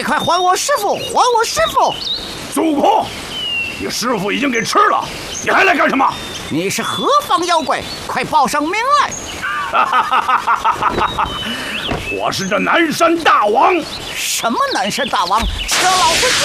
快快还我师傅！还我师傅！ 孙悟空，你师傅已经给吃了，你还来干什么？ 你是何方妖怪？快报上名来！ 我是这南山大王。 什么南山大王？吃了老子！